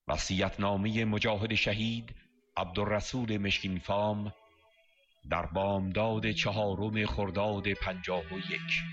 وصیت‌نامه مجاهد شهید عبدالرسول مشکین فام در بامداد 4 خرداد 51